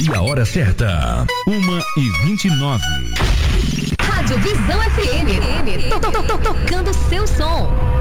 E a hora certa, 1h29. Rádio Visão FM. Tocando seu som.